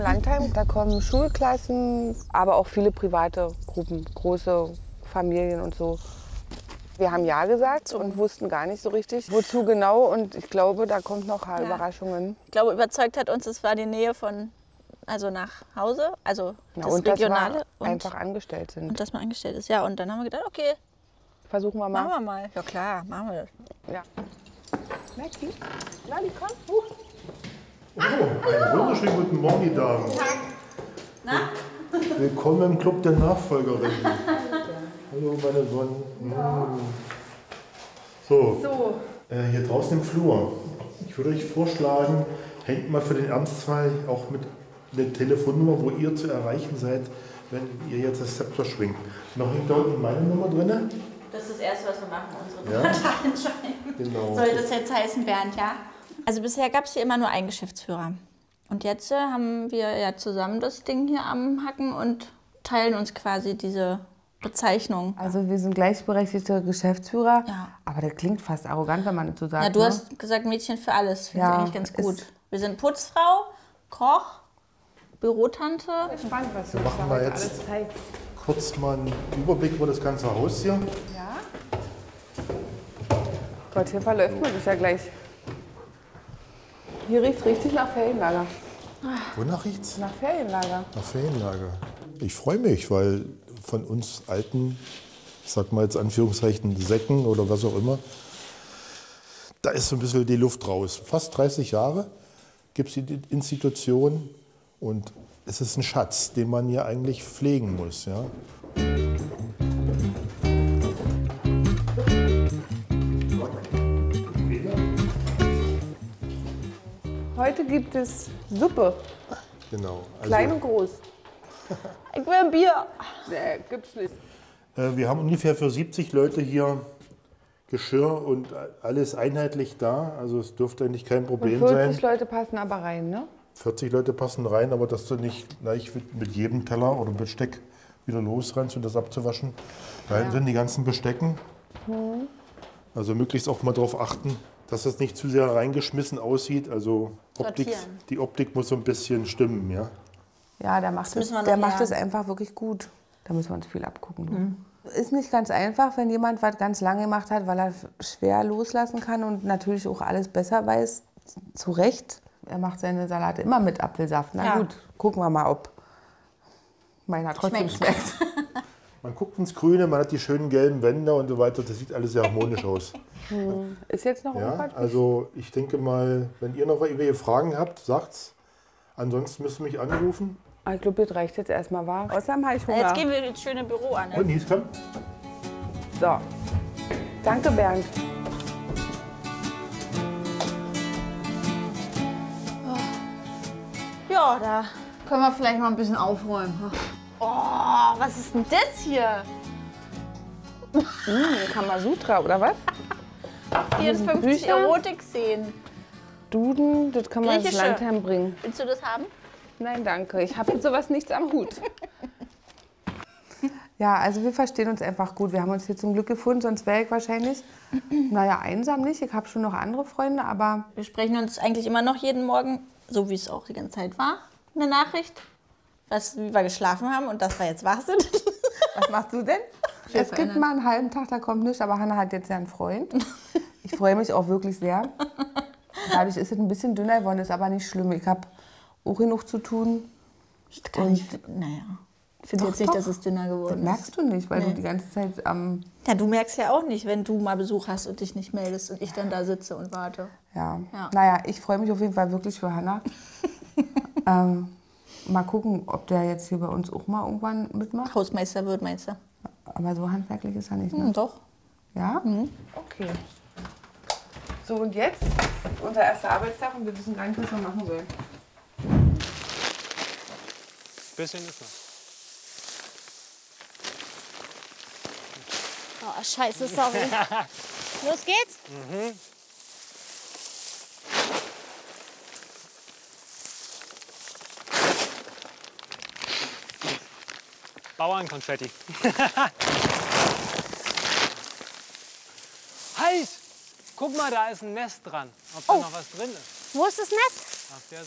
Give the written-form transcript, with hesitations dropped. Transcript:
Landheim. Da kommen Schulklassen, aber auch viele private Gruppen, große Familien und so. Wir haben ja gesagt und wussten gar nicht so richtig, wozu genau. Und ich glaube, da kommt noch Überraschungen. Ich glaube, überzeugt hat uns, es war die Nähe von, also nach Hause, also das und Regionale. Dass wir einfach angestellt sind. Und dass man angestellt ist, ja. Und dann haben wir gedacht, okay, versuchen wir mal. machen wir mal. Ja klar, machen wir das. Ja. Mackie, Lali, komm. Oh, einen wunderschönen guten Morgen, die Damen. Na? Willkommen im Club der Nachfolgerinnen. Hallo, meine Sonnen. So, hier draußen im Flur. Ich würde euch vorschlagen, hängt mal für den Ernstfall auch mit der Telefonnummer, wo ihr zu erreichen seid, wenn ihr jetzt das Zepter schwingt. Noch hängt da unten meine Nummer drin. Das ist das Erste, was wir machen, unsere Ja. Parteientscheidung. Genau. Soll das jetzt heißen, Bernd, ja? Also bisher gab es hier immer nur einen Geschäftsführer. Und jetzt haben wir ja zusammen das Ding hier am Hacken und teilen uns quasi diese Bezeichnung. Also wir sind gleichberechtigte Geschäftsführer, Ja. aber das klingt fast arrogant, wenn man das so sagt. Ja, du ne? hast gesagt Mädchen für alles. Finde ich Ja, eigentlich ganz gut. ist- Wir sind Putzfrau, Koch, Bürotante. Spannend, was du Wir machen mal jetzt kurz mal einen Überblick über das ganze Haus hier. Ja? Gott, hier verläuft man sich ja gleich. Hier riecht richtig nach Ferienlager. Wonach riecht's? Nach Ferienlager. Nach Ferienlager. Ich freue mich, weil von uns alten, ich sag mal jetzt Anführungszeichen Säcken oder was auch immer, da ist so ein bisschen die Luft raus. Fast 30 Jahre gibt es die Institution und es ist ein Schatz, den man ja eigentlich pflegen muss. Ja? Heute gibt es Suppe, Genau. klein und groß. Ich will ein Bier. Nee, gibt's nicht. Wir haben ungefähr für 70 Leute hier Geschirr und alles einheitlich da. Also es dürfte eigentlich kein Und Problem 40 sein. Leute passen aber rein, ne? 40 Leute passen rein, aber dass du nicht gleich mit jedem Teller oder Besteck wieder losrennst und das abzuwaschen. Da hinten sind die ganzen Bestecken. Also möglichst auch mal darauf achten, dass es nicht zu sehr reingeschmissen aussieht. Also Sortieren. die Optik muss so ein bisschen stimmen, ja. Ja, der macht müssen wir noch der macht es lernen. einfach wirklich gut. Da müssen wir uns viel abgucken. Du. Ist nicht ganz einfach, wenn jemand was ganz lange gemacht hat, weil er schwer loslassen kann und natürlich auch alles besser weiß. Zu Recht. Er macht seine Salate immer mit Apfelsaft. Na Ja. gut, gucken wir mal, ob meiner trotzdem schmeckt. Man guckt ins Grüne, man hat die schönen gelben Wände und so weiter. Das sieht alles sehr harmonisch aus. Ist jetzt noch Ja, irgendwas? also ich denke mal, wenn ihr noch irgendwelche Fragen habt, sagt's. Ansonsten müsst ihr mich anrufen. Ich glaube, das reicht jetzt erstmal, wa? Außerdem habe ich Hunger. Jetzt gehen wir ins schöne Büro an. Und Nies, komm. So. Danke, Bernd. Ja, da. Können wir vielleicht mal ein bisschen aufräumen? Oh, was ist denn das hier? Kamasutra, oder was? 54 Bücher? Erotik-Szenen. Duden, das kann man ins Griechische. Landheim bringen. Willst du das haben? Nein, danke. Ich habe mit sowas nichts am Hut. Ja, also wir verstehen uns einfach gut. Wir haben uns hier zum Glück gefunden, sonst wäre ich wahrscheinlich, naja, einsam nicht. Ich habe schon noch andere Freunde, aber Wir sprechen uns eigentlich immer noch jeden Morgen, so wie es auch die ganze Zeit war, eine Nachricht, wie wir geschlafen haben und dass wir jetzt wach sind. was machst du denn? Es gibt mal einen halben Tag, da kommt nichts, aber Hannah hat jetzt ja einen Freund. Ich freue mich auch wirklich sehr. Dadurch ist es ein bisschen dünner geworden, ist aber nicht schlimm. Ich habe auch genug zu tun. Naja, ich finde jetzt nicht, doch. dass es dünner Das geworden ist. merkst du nicht, weil Nee. du die ganze Zeit am... Ja, du merkst ja auch nicht, wenn du mal Besuch hast und dich nicht meldest und ich dann da sitze und warte. Ja. Ja. Naja, ich freue mich auf jeden Fall wirklich für Hannah. Mal gucken, ob der jetzt hier bei uns auch mal irgendwann mitmacht. Hausmeister wird, meinst du? Aber so handwerklich ist er nicht, ne? Doch. Ja? Okay. So, und jetzt unser erster Arbeitstag und wir wissen gar nicht, was wir machen sollen. Bisschen ist noch. Oh, scheiße, sorry. Los geht's? Bauernkonfetti. Halt! Guck mal, da ist ein Nest dran. Ob da noch was drin ist. Wo ist das Nest? Auf der